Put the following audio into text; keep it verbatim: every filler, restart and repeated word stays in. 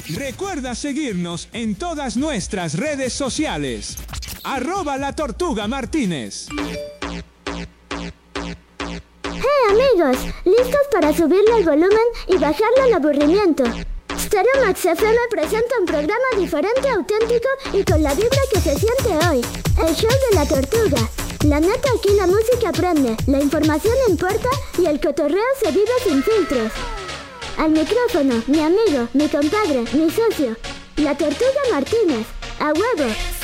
Recuerda seguirnos en todas nuestras redes sociales. Arroba La Tortuga Martínez. ¡Hey amigos! ¿Listos para subirle el volumen y bajarle el aburrimiento? Stereo Max F M presenta un programa diferente, auténtico y con la vibra que se siente hoy. El show de La Tortuga. La neta, aquí la música prende, la información importa y el cotorreo se vive sin filtros. Al micrófono, mi amigo, mi compadre, mi socio, La Tortuga Martínez. ¡A huevo!